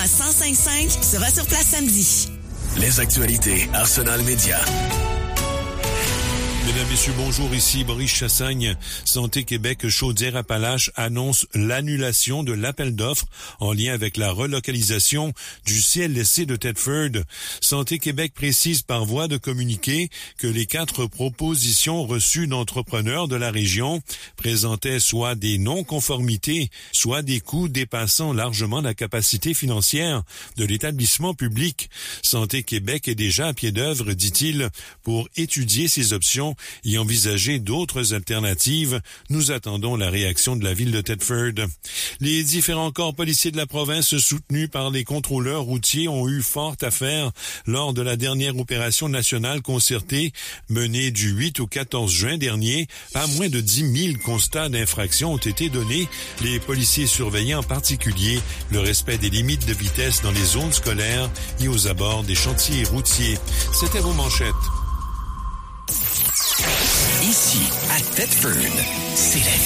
Benoît 1055 sera sur place samedi. Les actualités Arsenal Média. Mesdames, Messieurs, bonjour, ici Boris Chassagne. Santé Québec Chaudière-Appalaches annonce l'annulation de l'appel d'offres en lien avec la relocalisation du CLSC de Thetford. Santé Québec précise par voie de communiqué que les 4 propositions reçues d'entrepreneurs de la région présentaient soit des non-conformités, soit des coûts dépassant largement la capacité financière de l'établissement public. Santé Québec est déjà à pied d'œuvre, dit-il, pour étudier ces options et envisager d'autres alternatives. Nous attendons la réaction de la ville de Thetford. Les différents corps policiers de la province soutenus par les contrôleurs routiers ont eu fort à faire lors de la dernière opération nationale concertée menée du 8 au 14 juin dernier. Pas moins de 10 000 constats d'infraction ont été donnés. Les policiers surveillaient en particulier le respect des limites de vitesse dans les zones scolaires et aux abords des chantiers routiers. C'était vos manchettes. Ici, à Thetford, c'est la vie.